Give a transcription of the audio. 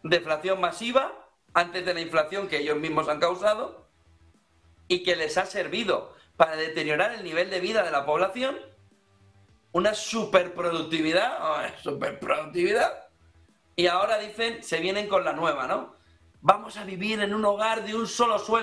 deflación masiva antes de la inflación que ellos mismos han causado y que les ha servido para deteriorar el nivel de vida de la población, una superproductividad, y ahora dicen, se vienen con la nueva, ¿no? Vamos a vivir en un hogar de un solo sueldo.